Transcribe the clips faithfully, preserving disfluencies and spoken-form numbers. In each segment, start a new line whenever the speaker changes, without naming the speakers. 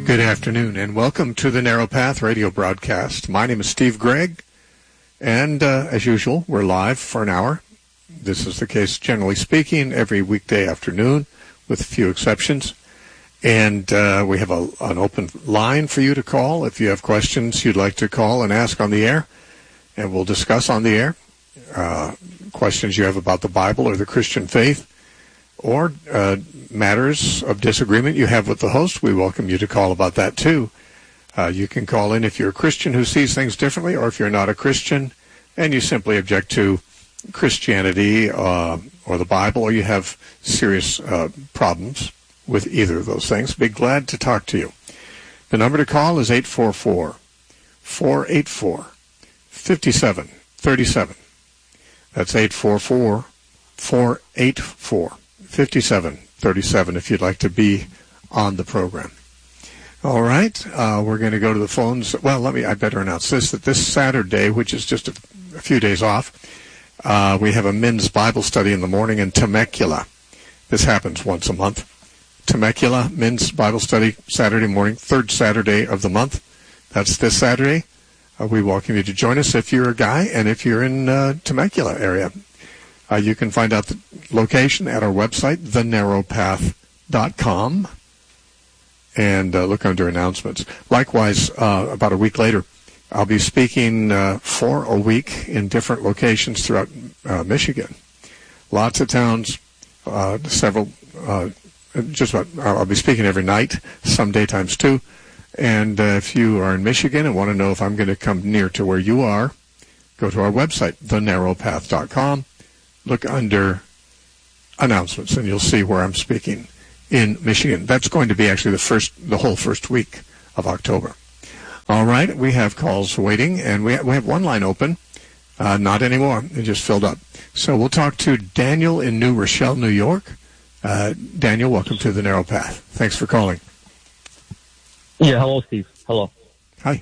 Good afternoon, and welcome to the Narrow Path radio broadcast. My name is Steve Gregg, and uh, as usual, we're live for an hour. This is the case, generally speaking, every weekday afternoon, with a few exceptions. And uh, we have a, an open line for you to call if you have questions you'd like to call and ask on the air, and we'll discuss on the air uh, questions you have about the Bible or the Christian faith, or uh, matters of disagreement you have with the host. We welcome you to call about that too. Uh, you can call in if you're a Christian who sees things differently, or if you're not a Christian and you simply object to Christianity uh, or the Bible, or you have serious uh, problems with either of those things. Be glad to talk to you. The number to call is eight four four, four eight four, five seven three seven. That's eight four four, four eight four, five seven three seven if you'd like to be on the program. All right, uh, we're going to go to the phones. Well, let me, I better announce this, that this Saturday, which is just a, a few days off, uh, we have a men's Bible study in the morning in Temecula. This happens once a month. Temecula men's Bible study, Saturday morning, third Saturday of the month. That's this Saturday. Uh, we welcome you to join us if you're a guy and if you're in uh, Temecula area. Uh, you can find out the location at our website, the narrow path dot com, and uh, look under announcements. Likewise, uh, about a week later, I'll be speaking uh, for a week in different locations throughout uh, Michigan. Lots of towns, uh, several, uh, just about, I'll be speaking every night, some daytimes too. And uh, if you are in Michigan and want to know if I'm going to come near to where you are, go to our website, the narrow path dot com. Look under announcements, and you'll see where I'm speaking in Michigan. That's going to be actually the first, the whole first week of October. All right, we have calls waiting, and we we have one line open. Uh, not anymore; it just filled up. So we'll talk to Daniel in New Rochelle, New York. Uh, Daniel, welcome to the Narrow Path. Thanks for calling.
Yeah, hello, Steve. Hello.
Hi.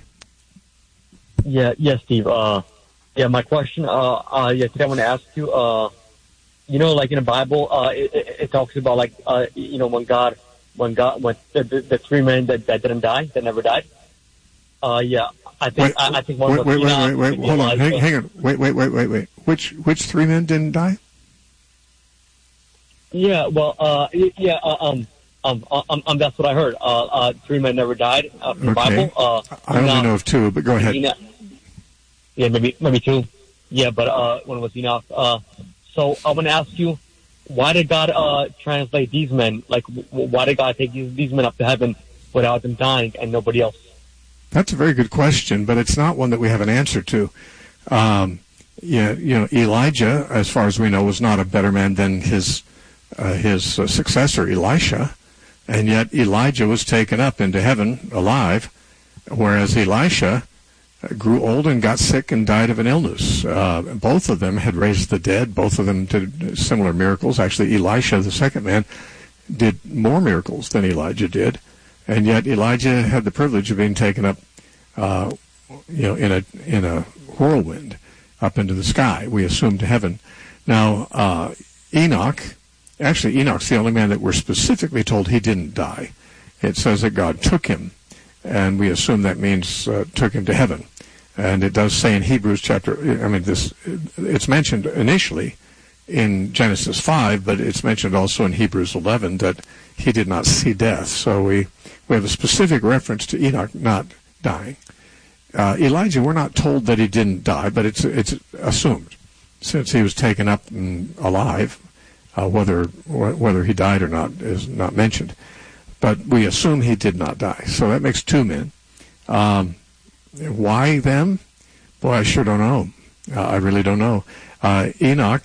Yeah, yes, Steve. Uh, yeah, my question. Uh, uh, yeah, today I want to ask you. Uh, you know, like in the Bible, uh, it, it, it talks about like, uh, you know, when God, when God, when the, the, the three men that, that didn't die, that never died. Uh, yeah, I think
wait,
I, I think one
wait,
was
wait,
Enoch,
wait, wait, wait, hold on, hang, hang on, wait, wait, wait, wait, wait. Which which three men didn't die?
Yeah, well, uh, yeah, uh, um. Um, um, um, that's what I heard. Uh, uh, three men never died uh, from the
Okay.
Bible. Uh,
I only
Enoch,
know of two, but go ahead.
Enoch, yeah, maybe maybe two. Yeah, but uh, one was Enoch. Uh, so I want to ask you, why did God uh, translate these men? Like, w- why did God take these, these men up to heaven without them dying and nobody else?
That's a very good question, but it's not one that we have an answer to. Um, yeah, you know, Elijah, as far as we know, was not a better man than his uh, his uh, successor, Elisha. And yet Elijah was taken up into heaven alive, whereas Elisha grew old and got sick and died of an illness. Uh, both of them had raised the dead. Both of them did similar miracles. Actually, Elisha, the second man, did more miracles than Elijah did. And yet Elijah had the privilege of being taken up, uh, you know, in a in a whirlwind up into the sky. We assume to heaven. Now, uh, Enoch. Actually, Enoch's the only man that we're specifically told he didn't die. It says that God took him, and we assume that means uh, took him to heaven. And it does say in Hebrews chapter, I mean, this it's mentioned initially in Genesis five, but it's mentioned also in Hebrews eleven that he did not see death. So we, we have a specific reference to Enoch not dying. Uh, Elijah, we're not told that he didn't die, but it's it's assumed, since he was taken up and alive. Uh, whether whether he died or not is not mentioned, but we assume he did not die. So that makes two men. Um, why them? Boy, I sure don't know. Uh, I really don't know. Uh, Enoch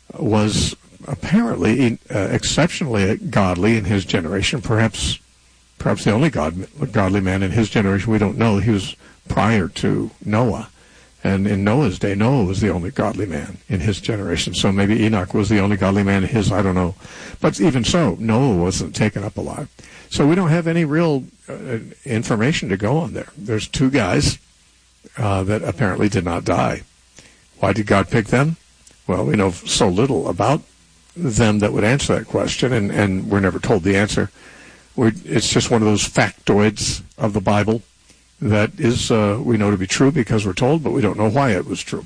was apparently uh, exceptionally godly in his generation. Perhaps, perhaps the only god, godly man in his generation. We don't know. He was prior to Noah. And in Noah's day, Noah was the only godly man in his generation. So maybe Enoch was the only godly man in his, I don't know. But even so, Noah wasn't taken up alive. So we don't have any real uh, information to go on there. There's two guys uh, that apparently did not die. Why did God pick them? Well, we know so little about them that would answer that question, and, and we're never told the answer. we're, it's just one of those factoids of the Bible that is uh, we know to be true because we're told, but we don't know why it was true.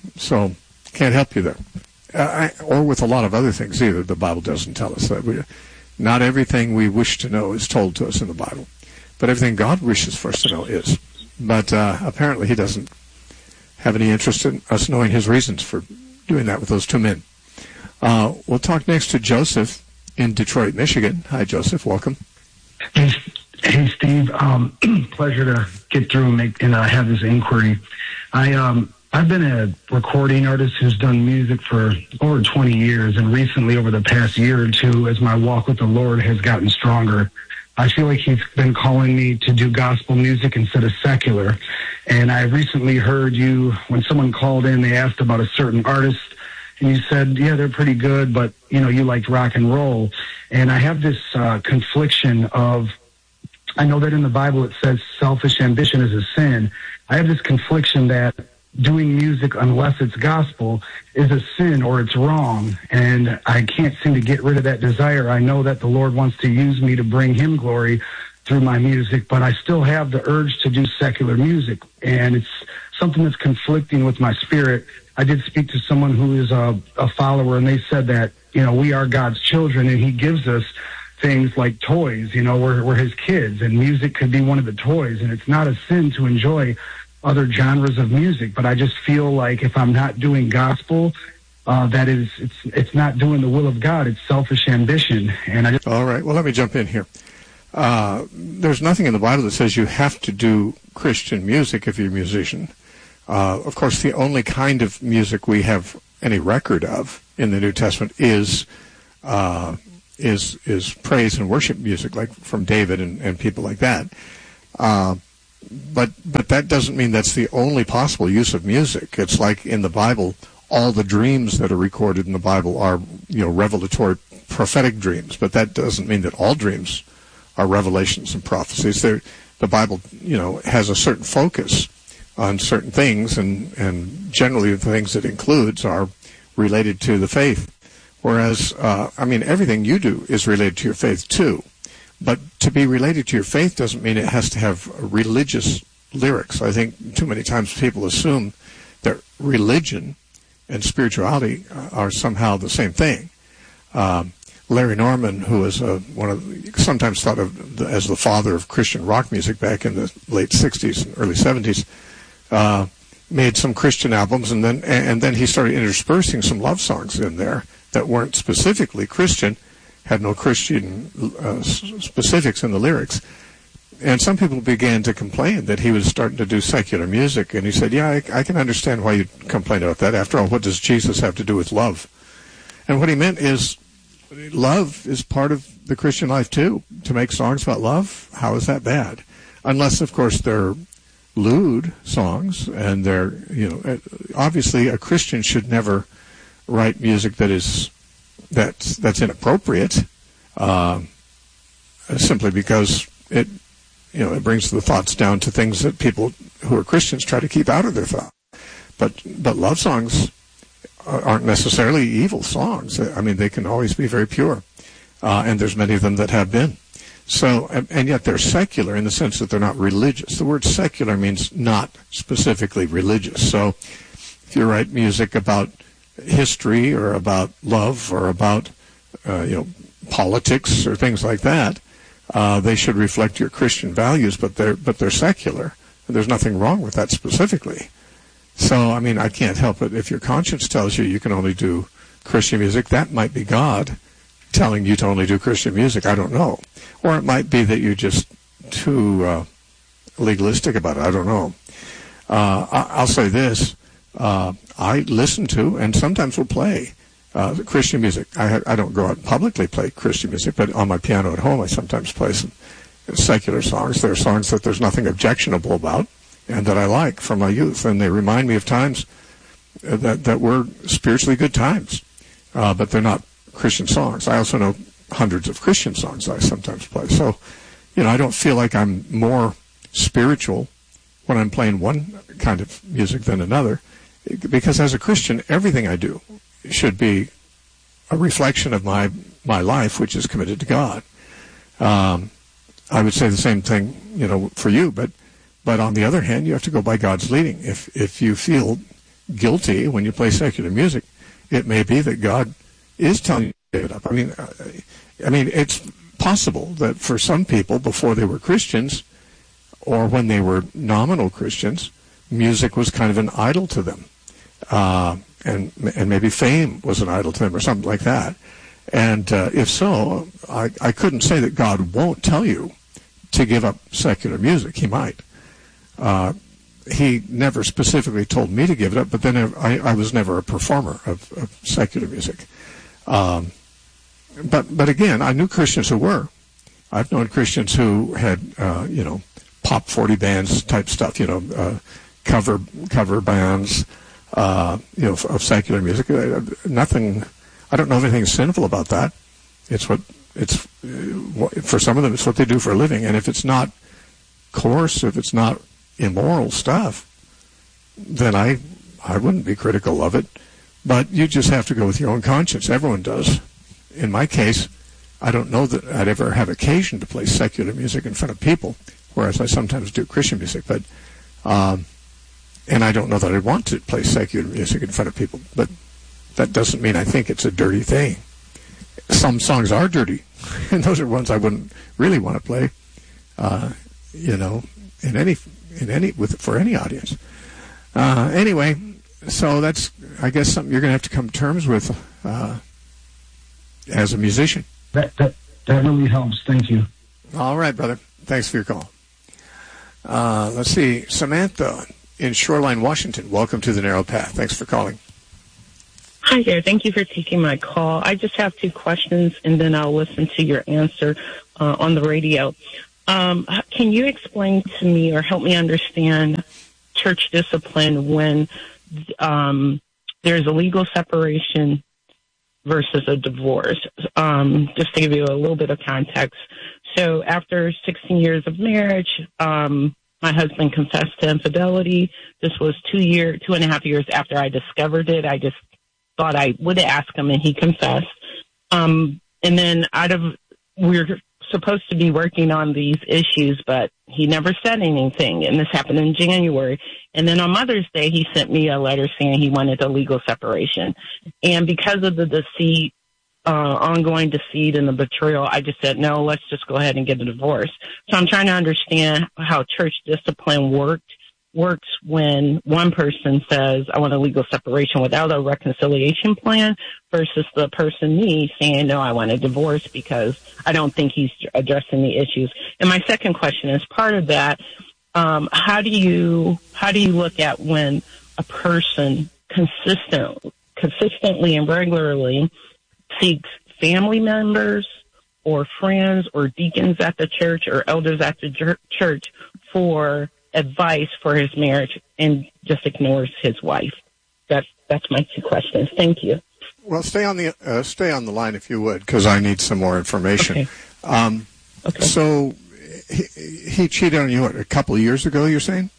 So can't help you there. Uh, I, or with a lot of other things either. The Bible doesn't tell us that. We, not everything we wish to know is told to us in the Bible, but everything God wishes for us to know is. But uh, apparently he doesn't have any interest in us knowing his reasons for doing that with those two men. Uh, we'll talk next to Joseph in Detroit, Michigan. Hi, Joseph. Welcome.
Hey, hey Steve. Um, pleasure to get through and, make, and uh, have this inquiry. I, um, I've been a recording artist who's done music for over twenty years, and recently, over the past year or two, as my walk with the Lord has gotten stronger, I feel like he's been calling me to do gospel music instead of secular. And I recently heard you, when someone called in, they asked about a certain artist, and you said, yeah, they're pretty good, but, you know, you liked rock and roll. And I have this uh, confliction of, I know that in the Bible it says selfish ambition is a sin. I have this confliction that doing music, unless it's gospel, is a sin or it's wrong. And I can't seem to get rid of that desire. I know that the Lord wants to use me to bring him glory through my music, but I still have the urge to do secular music. And it's something that's conflicting with my spirit. I did speak to someone who is a, a follower, and they said that, you know, we are God's children, and he gives us things like toys. You know, we're, we're his kids, and music could be one of the toys. And it's not a sin to enjoy other genres of music, but I just feel like if I'm not doing gospel, uh, that is, it's it's not doing the will of God. It's selfish ambition. And I just
all right. Well, let me jump in here. Uh, there's nothing in the Bible that says you have to do Christian music if you're a musician. Uh, of course, the only kind of music we have any record of in the New Testament is uh, is is praise and worship music, like from David and, and people like that. Uh, But but that doesn't mean that's the only possible use of music. It's like in the Bible, all the dreams that are recorded in the Bible are, you know, revelatory, prophetic dreams. But that doesn't mean that all dreams are revelations and prophecies. They're, the Bible, you know, has a certain focus on certain things, and, and generally the things it includes are related to the faith. Whereas, uh, I mean, everything you do is related to your faith too. But to be related to your faith doesn't mean it has to have religious lyrics. I think too many times people assume that religion and spirituality are somehow the same thing. Um, Larry Norman, who is a, one of the, sometimes thought of the, as the father of Christian rock music back in the late sixties and early seventies, uh, made some Christian albums, and then and then he started interspersing some love songs in there that weren't specifically Christian, had no Christian uh, specifics in the lyrics. And some people began to complain that he was starting to do secular music. And he said, yeah, I, I can understand why you complain about that. After all, what does Jesus have to do with love? And what he meant is, love is part of the Christian life too. To make songs about love, how is that bad? Unless, of course, they're lewd songs, and they're, you know, obviously a Christian should never write music that is that's that's inappropriate, uh, simply because it, you know, it brings the thoughts down to things that people who are Christians try to keep out of their thought. But but love songs aren't necessarily evil songs. I mean, they can always be very pure, uh, and there's many of them that have been. So, and, and yet they're secular in the sense that they're not religious. The word secular means not specifically religious. So, if you write music about history or about love or about uh, you know, politics or things like that, uh, they should reflect your Christian values, but they're but they're secular. There's nothing wrong with that specifically. So, I mean, I can't help it. If your conscience tells you you can only do Christian music, that might be God telling you to only do Christian music. I don't know. Or it might be that you're just too uh, legalistic about it. I don't know. Uh, I, I'll say this. Uh, I listen to and sometimes will play uh, Christian music. I, I don't go out and publicly play Christian music, but on my piano at home I sometimes play some secular songs. There are songs that there's nothing objectionable about and that I like from my youth, and they remind me of times that, that were spiritually good times, uh, but they're not Christian songs. I also know hundreds of Christian songs that I sometimes play. So, you know, I don't feel like I'm more spiritual when I'm playing one kind of music than another, because as a Christian, everything I do should be a reflection of my, my life, which is committed to God. Um, I would say the same thing, you know, for you. But but on the other hand, you have to go by God's leading. If if you feel guilty when you play secular music, it may be that God is telling you to give it up. I mean, I mean, it's possible that for some people, before they were Christians, or when they were nominal Christians, music was kind of an idol to them, uh, and and maybe fame was an idol to them, or something like that. And uh, if so, I, I couldn't say that God won't tell you to give up secular music. He might. Uh, he never specifically told me to give it up, but then I, I was never a performer of, of secular music. Um, but but again, I knew Christians who were. I've known Christians who had, uh, you know, pop forty bands type stuff, you know, uh, cover cover bands, uh, you know, of, of secular music. Uh, nothing. I don't know if anything sinful about that. It's what it's for some of them. It's what they do for a living, and if it's not coarse, if it's not immoral stuff, then I I wouldn't be critical of it. But you just have to go with your own conscience. Everyone does. In my case, I don't know that I'd ever have occasion to play secular music in front of people, whereas I sometimes do Christian music. But um, and I don't know that I want to play secular music in front of people. But that doesn't mean I think it's a dirty thing. Some songs are dirty, and those are ones I wouldn't really want to play. Uh, you know, in any in any with for any audience. Uh, anyway, so that's I guess something you're going to have to come to terms with uh, as a musician.
That, that that really helps. Thank you.
All right, brother. Thanks for your call. Uh, let's see, Samantha in Shoreline, Washington. Welcome to the Narrow Path. Thanks for calling.
Hi there. Thank you for taking my call. I just have two questions, and then I'll listen to your answer uh, on the radio. Um, can you explain to me or help me understand church discipline when um, there's a legal separation versus a divorce? Um, just to give you a little bit of context. So after sixteen years of marriage, um, my husband confessed to infidelity. This was two year, two and a half years after I discovered it. I just thought I would ask him, and he confessed. Um, and then out of, we're supposed to be working on these issues, but he never said anything. And this happened in January. And then on Mother's Day, he sent me a letter saying he wanted a legal separation. And because of the deceit, uh, ongoing deceit and the betrayal, I just said, no, let's just go ahead and get a divorce. So I'm trying to understand how church discipline worked. works when one person says, I want a legal separation without a reconciliation plan versus the person, me, saying, no, I want a divorce because I don't think he's addressing the issues. And my second question is part of that. Um, how do you, how do you look at when a person consistent, consistently and regularly seeks family members or friends or deacons at the church or elders at the church for advice for his marriage and just ignores his wife? That's that's my two questions. Thank you.
Well, stay on the uh, stay on the line if you would, because I need some more information.
Okay.
Um,
okay.
So he, he cheated on you what, a couple of years ago, you're saying?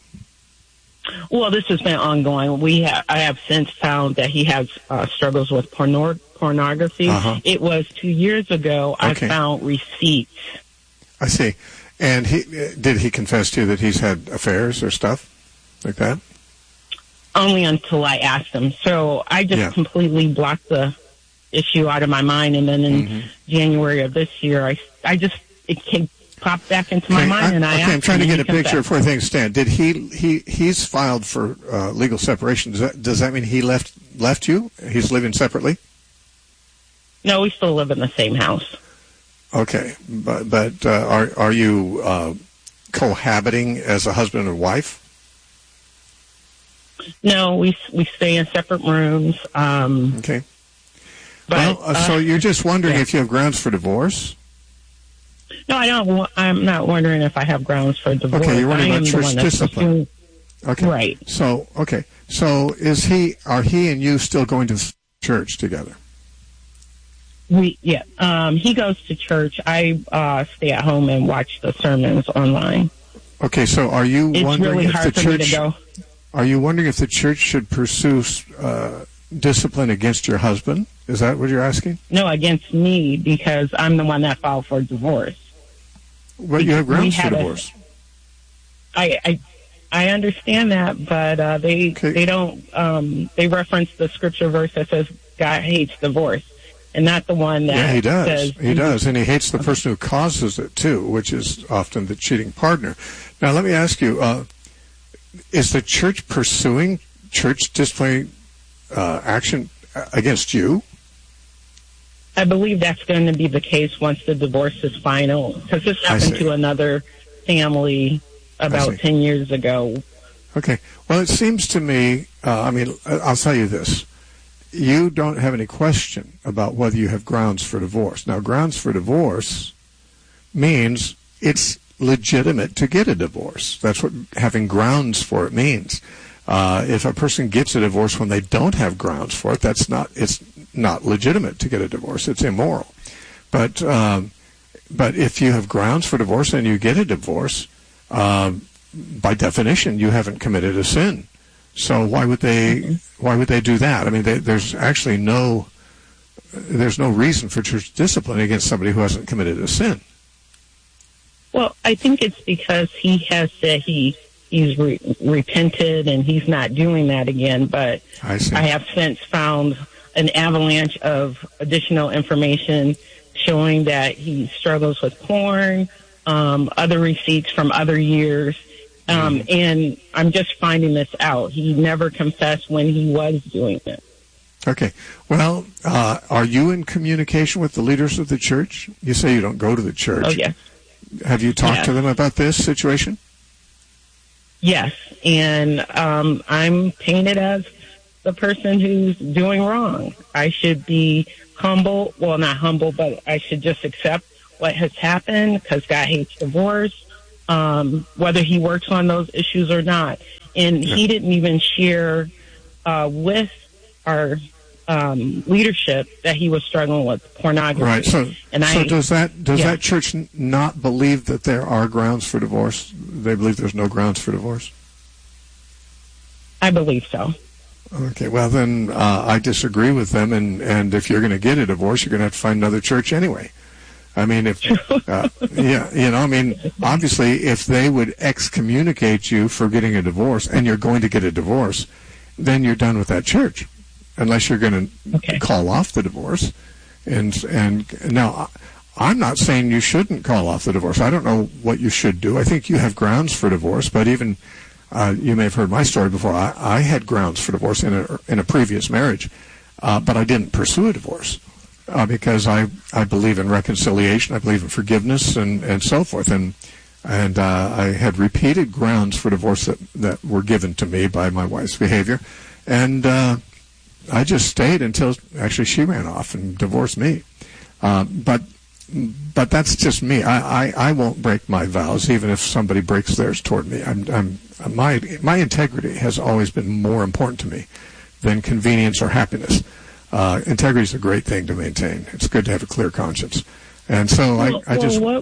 Well, this has been ongoing. We have I have since found that he has uh, struggles with porno- pornography.
Uh-huh.
It was two years ago.
Okay.
I found receipts.
I see. And he did he confess to you that he's had affairs or stuff like that?
Only until I asked him. So I just
yeah.
completely blocked the issue out of my mind. And then in
mm-hmm.
January of this year, I, I just, it came, popped back into my
okay,
mind.
I,
and I
okay,
asked
I'm trying
him
to get a
confessed.
picture of where things stand. Did he, he, he's filed for uh, legal separation. Does that, does that mean he left, left you? He's living separately?
No, we still live in the same house.
Okay, but but uh, are are you uh, cohabiting as a husband and wife?
No, we we stay in separate rooms. Um,
okay.
But,
well, uh, so
uh,
you're just wondering
yeah.
if you have grounds for divorce?
No, I don't. I'm not wondering if I have grounds for divorce.
Okay, you're wondering
I
about
am
church
the one that's
discipline.
pursuing,
okay,
right.
So okay, so is he? Are he and you still going to church together?
We yeah. Um, he goes to church. I uh, stay at home and watch the sermons online.
Okay, so are you
It's
wondering
really
if
hard
the
for me
church?
to go.
Are you wondering if the church should pursue uh, discipline against your husband? Is that what you're asking?
No, against me because I'm the one that filed for divorce.
Well, you have grounds for divorce.
A, I, I I understand that, but uh, they okay. they don't um, they reference the scripture verse that says God hates divorce, and not the one that
yeah he does
says,
he does, and he hates the person who causes it too, which is often the cheating partner. Now, let me ask you: uh, is the church pursuing church discipline uh, action against you?
I believe that's going to be the case once the divorce is final, because this happened to another family about ten years ago.
Okay. Well, it seems to me, uh, I mean, I'll tell you this. You don't have any question about whether you have grounds for divorce. Now, grounds for divorce means it's legitimate to get a divorce. That's what having grounds for it means. Uh, if a person gets a divorce when they don't have grounds for it, that's not, it's not legitimate to get a divorce. It's immoral. But, um, but if you have grounds for divorce and you get a divorce, Um, by definition, you haven't committed a sin. So why would they? Why would they do that? I mean, they, there's actually no, there's no reason for church discipline against somebody who hasn't committed a sin.
Well, I think it's because he has said he he's re- repented and he's not doing that again. But
I, see.
I have since found an avalanche of additional information showing that he struggles with porn. Um, other receipts from other years, um, mm. and I'm just finding this out. He never confessed when he was doing it.
Okay. Well, uh, are you in communication with the leaders of the church? You say you don't go to the church.
Oh, yes.
Have you talked
yes.
to them about this situation?
Yes, and um, I'm painted as the person who's doing wrong. I should be humble. Well, not humble, but I should just accept what has happened, because God hates divorce, um, whether he works on those issues or not. And he didn't even share uh, with our um, leadership that he was struggling with pornography.
Right. So,
and
so
I,
does that does
yeah.
that church n- not believe that there are grounds for divorce? They believe there's no grounds for divorce?
I believe so.
Okay. Well, then uh, I disagree with them, and, and if you're going to get a divorce, you're going to have to find another church anyway. I mean, if, uh, yeah, you know, I mean, obviously, if they would excommunicate you for getting a divorce and you're going to get a divorce, then you're done with that church, unless you're going to okay. call off the divorce. And, and now, I'm not saying you shouldn't call off the divorce. I don't know what you should do. I think you have grounds for divorce, but even, uh, you may have heard my story before. I, I had grounds for divorce in a, in a previous marriage, uh, but I didn't pursue a divorce. Uh, because I, I believe in reconciliation, I believe in forgiveness, and, and so forth. And and uh, I had repeated grounds for divorce that, that were given to me by my wife's behavior. And uh, I just stayed until actually she ran off and divorced me. Uh, but but that's just me. I, I, I won't break my vows, even if somebody breaks theirs toward me. I'm, I'm, my, my integrity has always been more important to me than convenience or happiness. Uh, integrity is a great thing to maintain. It's good to have a clear conscience. And so
well,
I, I just...
Well, what,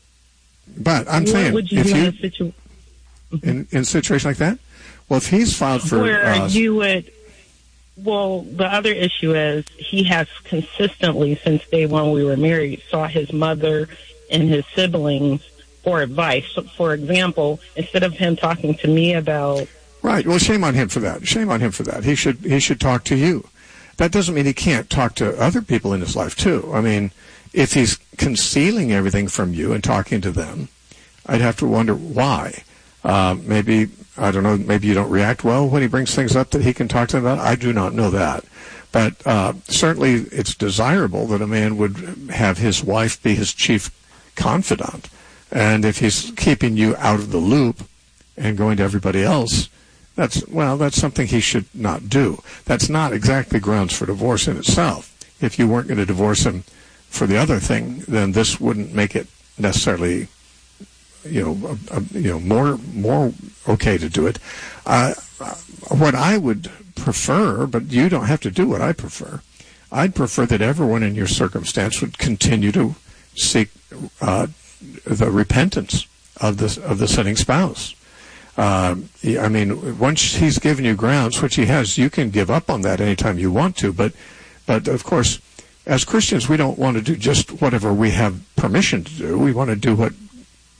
but I'm
what
saying,
would you
if
do
you...
In a, situ-
in, in a situation like that? Well, if he's filed for...
Where
uh,
you would... Well, the other issue is he has consistently, since day one we were married, sought his mother and his siblings for advice. So, for example, instead of him talking to me about...
Right. Well, shame on him for that. Shame on him for that. He should he should talk to you. That doesn't mean he can't talk to other people in his life, too. I mean, if he's concealing everything from you and talking to them, I'd have to wonder why. Uh, maybe, I don't know, maybe you don't react well when he brings things up that he can talk to them about. I do not know that. But uh, certainly it's desirable that a man would have his wife be his chief confidant. And if he's keeping you out of the loop and going to everybody else, that's, well, that's something he should not do. That's not exactly grounds for divorce in itself. If you weren't going to divorce him for the other thing, then this wouldn't make it necessarily, you know, a, a, you know, more more okay to do it. Uh, what I would prefer, but you don't have to do what I prefer. I'd prefer that everyone in your circumstance would continue to seek uh, the repentance of the of the sinning spouse. Uh, I mean, once he's given you grounds, which he has, you can give up on that anytime you want to. But, but of course, as Christians, we don't want to do just whatever we have permission to do. We want to do what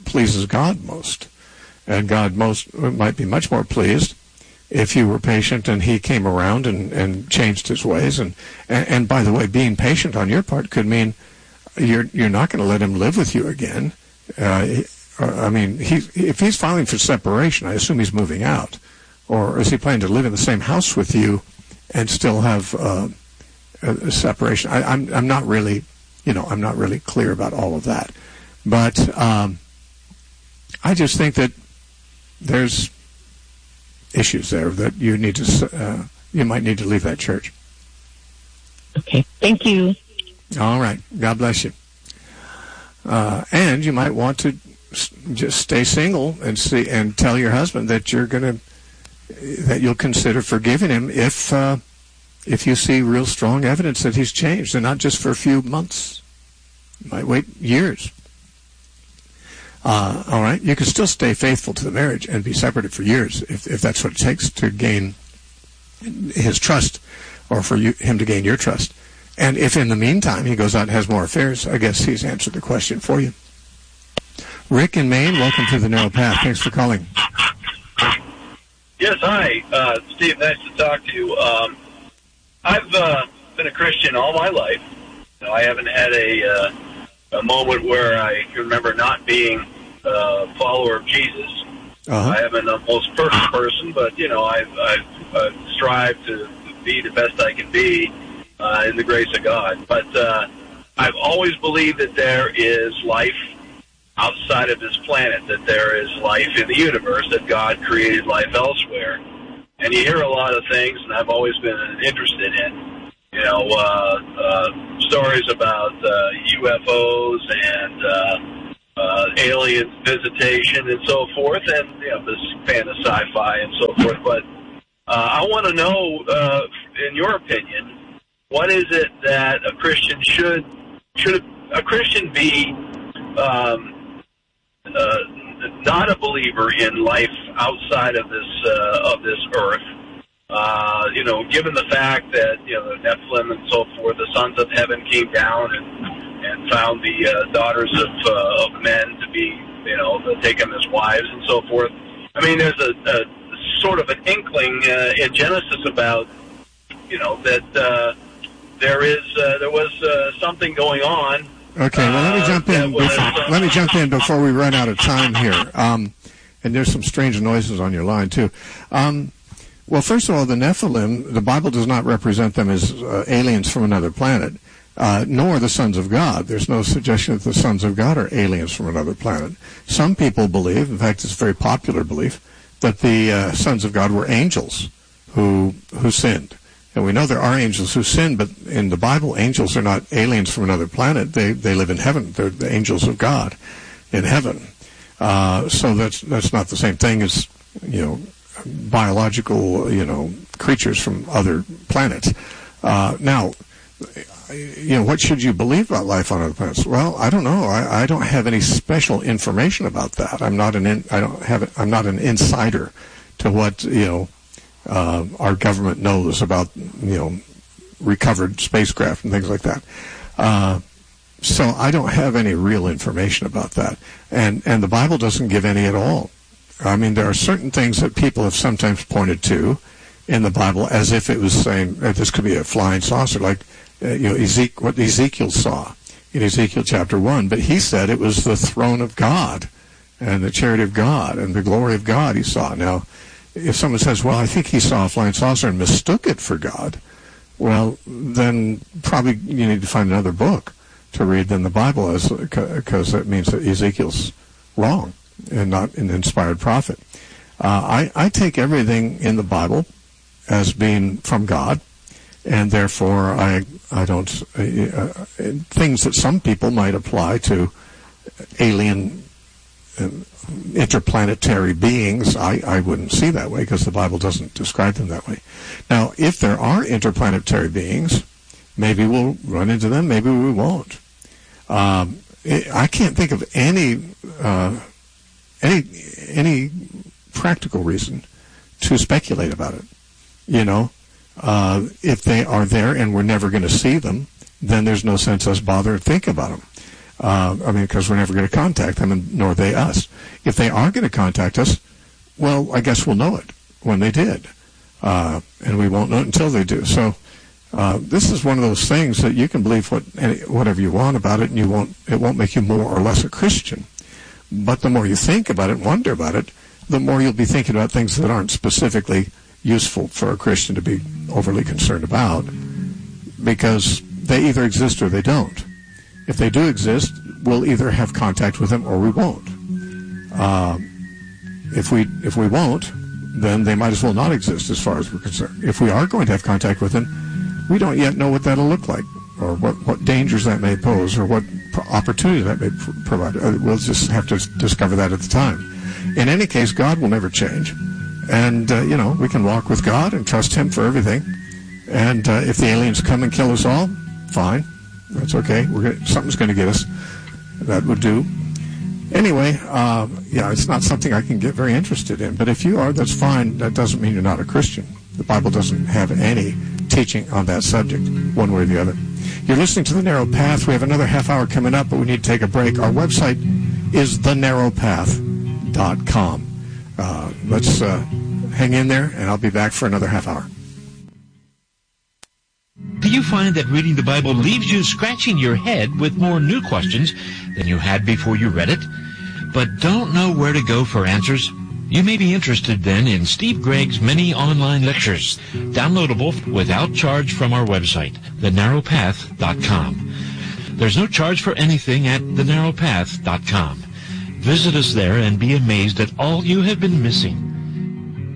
pleases God most. And God most might be much more pleased if you were patient and he came around and, and changed his ways. And, and, and by the way, being patient on your part could mean you're you're not going to let him live with you again. Uh, I mean, he, if he's filing for separation, I assume he's moving out. Or is he planning to live in the same house with you and still have uh, a, a separation? I, I'm I'm not really, you know, I'm not really clear about all of that. But um, I just think that there's issues there that you need to, uh, you might need to leave that church.
Okay. Thank you.
All right. God bless you. Uh, and you might want to just stay single and see and tell your husband that you're going to that you'll consider forgiving him if uh, if you see real strong evidence that he's changed, and not just for a few months. You might wait years. Uh, all right, you can still stay faithful to the marriage and be separated for years if if that's what it takes to gain his trust, or for you, him to gain your trust. And if in the meantime he goes out and has more affairs, I guess he's answered the question for you. Rick in Maine, welcome to the Narrow Path. Thanks for calling.
Yes, hi, uh, Steve. Nice to talk to you. Um, I've uh, been a Christian all my life. You know, I haven't had a, uh, a moment where I can remember not being a follower of Jesus. Uh-huh. I haven't a most perfect person, but you know, I've, I've, I've strived to be the best I can be uh, in the grace of God. But uh, I've always believed that there is life outside of this planet, that there is life in the universe, that God created life elsewhere. And you hear a lot of things, and I've always been interested in, you know, uh, uh, stories about uh, U F Os and uh, uh, alien visitation and so forth, and, you know, this fan of sci-fi and so forth. But uh, I want to know, uh, in your opinion, what is it that a Christian should, should a Christian be, um, Uh, not a believer in life outside of this uh, of this earth, uh, you know, given the fact that, you know, the Nephilim and so forth, the sons of heaven came down and and found the uh, daughters of uh, of men to be, you know, to take them as wives and so forth. I mean, there's a, a sort of an inkling uh, in Genesis about, you know, that uh, there is uh, there was uh, something going on.
Okay, well, let me jump in. Before, let me jump in before we run out of time here. Um, and there's some strange noises on your line too. Um, well, first of all, the Nephilim, the Bible does not represent them as uh, aliens from another planet, uh, nor the sons of God. There's no suggestion that the sons of God are aliens from another planet. Some people believe, in fact, it's a very popular belief, that the uh, sons of God were angels who who sinned. And we know there are angels who sin, but in the Bible, angels are not aliens from another planet. They they live in heaven. They're the angels of God in heaven. Uh, so that's that's not the same thing as, you know, biological, you know, creatures from other planets. Uh, now, you know, what should you believe about life on other planets? Well, I don't know. I, I don't have any special information about that. I'm not an in, I don't have it, I'm not an insider to what, you know, Uh, our government knows about, you know, recovered spacecraft and things like that. Uh, so I don't have any real information about that. And, and the Bible doesn't give any at all. I mean, there are certain things that people have sometimes pointed to in the Bible as if it was saying that this could be a flying saucer, like, uh, you know, Ezekiel, what Ezekiel saw in Ezekiel chapter one. But he said it was the throne of God and the chariot of God and the glory of God he saw. Now, if someone says, well, I think he saw a flying saucer and mistook it for God, well, then probably you need to find another book to read than the Bible is, because that means that Ezekiel's wrong and not an inspired prophet. Uh, I, I take everything in the Bible as being from God, and therefore I I don't uh, uh, things that some people might apply to alien uh, interplanetary beings, I, I wouldn't see that way, because the Bible doesn't describe them that way. Now, if there are interplanetary beings, maybe we'll run into them, maybe we won't. Um, it, I can't think of any uh, any any practical reason to speculate about it. You know, uh, if they are there and we're never going to see them, then there's no sense us bother to think about them. Uh, I mean, because we're never going to contact them, and nor they us. If they are going to contact us, well, I guess we'll know it when they did. Uh, and we won't know it until they do. So uh, this is one of those things that you can believe what any, whatever you want about it, and you won't. It won't make you more or less a Christian. But the more you think about it and wonder about it, the more you'll be thinking about things that aren't specifically useful for a Christian to be overly concerned about, because they either exist or they don't. If they do exist, we'll either have contact with them or we won't. Uh, if we if we won't, then they might as well not exist as far as we're concerned. If we are going to have contact with them, we don't yet know what that'll look like, or what, what dangers that may pose, or what opportunity that may pr- provide. We'll just have to discover that at the time. In any case, God will never change. And, uh, you know, we can walk with God and trust Him for everything. And uh, if the aliens come and kill us all, fine. That's okay. We're gonna, something's going to get us. That would do. Anyway, uh, yeah, it's not something I can get very interested in. But if you are, that's fine. That doesn't mean you're not a Christian. The Bible doesn't have any teaching on that subject, one way or the other. You're listening to The Narrow Path. We have another half hour coming up, but we need to take a break. Our website is the narrow path dot com. Uh, let's uh, hang in there, and I'll be back for another half hour.
Do you find that reading the Bible leaves you scratching your head with more new questions than you had before you read it, but don't know where to go for answers? You may be interested then in Steve Gregg's many online lectures, downloadable without charge from our website, the narrow path dot com. There's no charge for anything at the narrow path dot com. Visit us there and be amazed at all you have been missing.